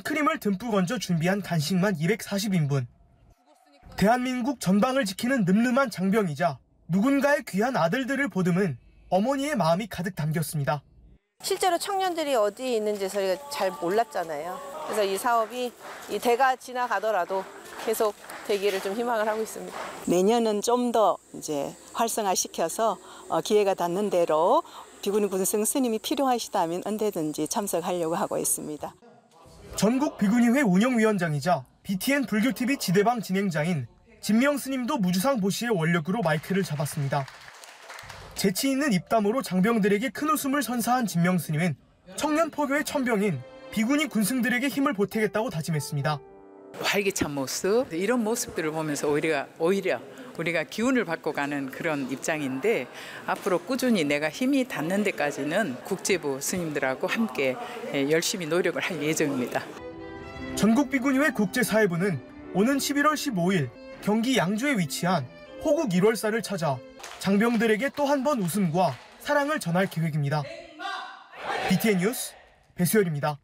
생크림을 듬뿍 얹어 준비한 간식만 240인분. 대한민국 전방을 지키는 늠름한 장병이자 누군가의 귀한 아들들을 보듬은 어머니의 마음이 가득 담겼습니다. 실제로 청년들이 어디에 있는지 저희가 잘 몰랐잖아요. 그래서 이 사업이 이 대가 지나가더라도 계속 되기를 좀 희망을 하고 있습니다. 내년은 좀 더 이제 활성화시켜서 기회가 닿는 대로 비구니 군승 스님이 필요하시다면 언제든지 참석하려고 하고 있습니다. 전국 비구니회 운영위원장이자 BTN 불교TV 지대방 진행자인 진명 스님도 무주상 보시의 원력으로 마이크를 잡았습니다. 재치 있는 입담으로 장병들에게 큰 웃음을 선사한 진명 스님은 청년 포교의 천병인 비구니 군승들에게 힘을 보태겠다고 다짐했습니다. 활기찬 모습, 이런 모습들을 보면서 오히려 우리가 기운을 받고 가는 그런 입장인데 앞으로 꾸준히 내가 힘이 닿는 데까지는 국제부 스님들하고 함께 열심히 노력을 할 예정입니다. 전국 비구니회 국제사회부는 오는 11월 15일 경기 양주에 위치한 호국 1월사를 찾아 장병들에게 또 한 번 웃음과 사랑을 전할 계획입니다. BTN 뉴스 배수열입니다.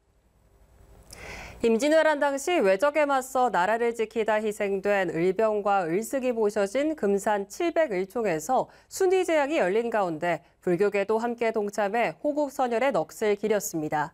임진왜란 당시 왜적에 맞서 나라를 지키다 희생된 을병과 을숙이 모셔진 금산 700을총에서 순위제향이 열린 가운데 불교계도 함께 동참해 호국 선열의 넋을 기렸습니다.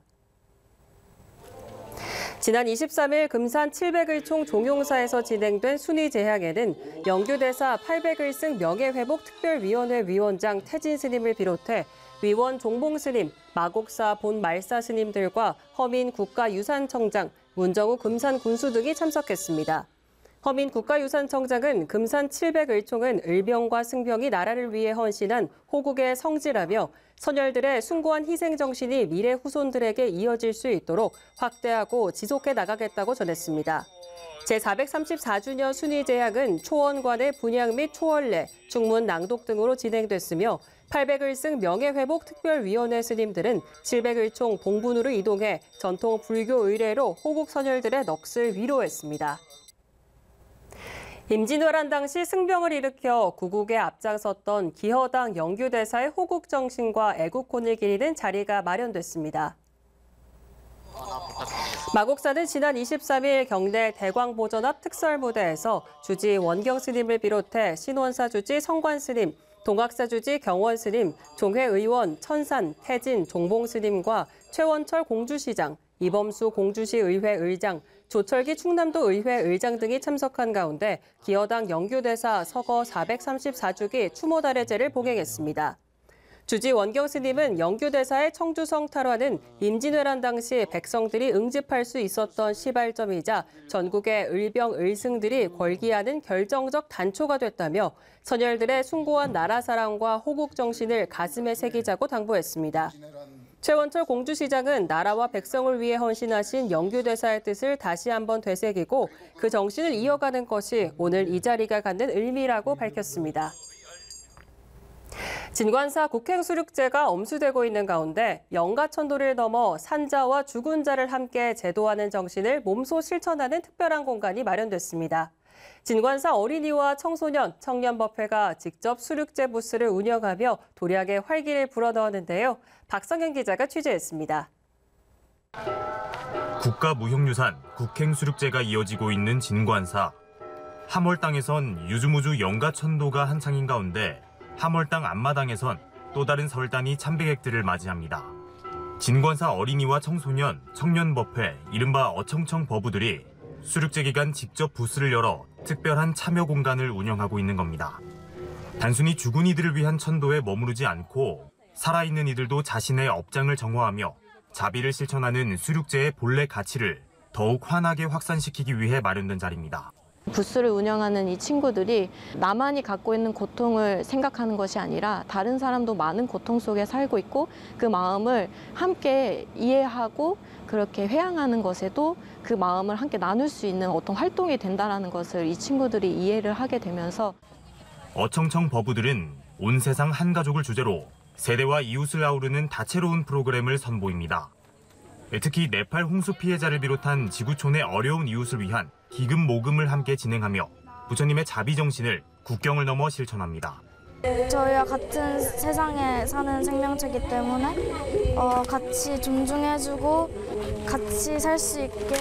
지난 23일 금산 700을총 종용사에서 진행된 순위제향에는 영규대사 800을승 명예회복특별위원회 위원장 태진 스님을 비롯해 위원 종봉 스님, 마곡사 본 말사 스님들과 허민 국가유산청장, 문정우 금산 군수 등이 참석했습니다. 허민 국가유산청장은 금산 700을총은 을병과 승병이 나라를 위해 헌신한 호국의 성지라며 선열들의 숭고한 희생 정신이 미래 후손들에게 이어질 수 있도록 확대하고 지속해 나가겠다고 전했습니다. 제434주년 순위제향은 초원관의 분향 및 초원례, 중문 낭독 등으로 진행됐으며 800을승 명예회복특별위원회 스님들은 700을총 봉분으로 이동해 전통 불교 의례로 호국 선열들의 넋을 위로했습니다. 임진왜란 당시 승병을 일으켜 구국에 앞장섰던 기허당 영규대사의 호국 정신과 애국혼을 기리는 자리가 마련됐습니다. 마곡사는 지난 23일 경내 대광보전 앞 특설무대에서 주지 원경 스님을 비롯해 신원사 주지 성관 스님, 동학사 주지 경원 스님, 종회 의원 천산, 태진, 종봉 스님과 최원철 공주시장, 이범수 공주시 의회 의장, 조철기 충남도 의회 의장 등이 참석한 가운데 기허당 영규대사 서거 434주기 추모달의제를 봉행했습니다. 주지 원경 스님은 영규대사의 청주성 탈환은 임진왜란 당시 백성들이 응집할 수 있었던 시발점이자 전국의 을병, 을승들이 걸기하는 결정적 단초가 됐다며 선열들의 숭고한 나라 사랑과 호국 정신을 가슴에 새기자고 당부했습니다. 최원철 공주시장은 나라와 백성을 위해 헌신하신 영규대사의 뜻을 다시 한번 되새기고 그 정신을 이어가는 것이 오늘 이 자리가 갖는 의미라고 밝혔습니다. 진관사 국행수륙제가 엄수되고 있는 가운데 영가천도를 넘어 산자와 죽은 자를 함께 제도하는 정신을 몸소 실천하는 특별한 공간이 마련됐습니다. 진관사 어린이와 청소년, 청년법회가 직접 수륙제 부스를 운영하며 도략의 활기를 불어넣었는데요. 박성현 기자가 취재했습니다. 국가무형유산 국행수륙제가 이어지고 있는 진관사. 함월당에선 유주무주 영가천도가 한창인 가운데 함월당 앞마당에선 또 다른 설단이 참배객들을 맞이합니다. 진관사 어린이와 청소년, 청년법회, 이른바 어청청 버부들이 수륙제 기간 직접 부스를 열어 특별한 참여 공간을 운영하고 있는 겁니다. 단순히 죽은 이들을 위한 천도에 머무르지 않고 살아있는 이들도 자신의 업장을 정화하며 자비를 실천하는 수륙제의 본래 가치를 더욱 환하게 확산시키기 위해 마련된 자리입니다. 부스를 운영하는 이 친구들이 나만이 갖고 있는 고통을 생각하는 것이 아니라 다른 사람도 많은 고통 속에 살고 있고 그 마음을 함께 이해하고 그렇게 회항하는 것에도 그 마음을 함께 나눌 수 있는 어떤 활동이 된다는 것을 이 친구들이 이해를 하게 되면서 어청청 버부들은 온 세상 한 가족을 주제로 세대와 이웃을 아우르는 다채로운 프로그램을 선보입니다. 특히 네팔 홍수 피해자를 비롯한 지구촌의 어려운 이웃을 위한 기금 모금을 함께 진행하며 부처님의 자비 정신을 국경을 넘어 실천합니다. 저희와 같은 세상에 사는 생명체이기 때문에 같이 존중해주고 같이 살 수 있게